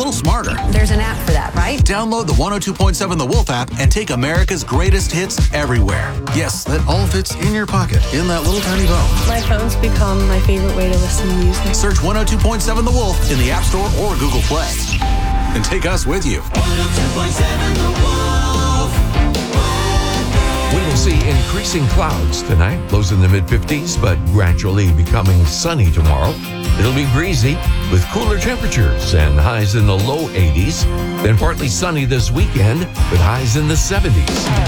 little smarter. There's an app for that, right? Download the 102.7 The Wolf app and take America's greatest hits everywhere. Yes, that all fits in your pocket, in that little tiny phone. My phone's become my favorite way to listen to music. Search 102.7 The Wolf in the App Store or Google Play. And take us with you. 102.7 The Wolf. We will see increasing clouds tonight, lows in the mid-50s, but gradually becoming sunny tomorrow. It'll be breezy with cooler temperatures and highs in the low 80s. Then partly sunny this weekend with highs in the 70s.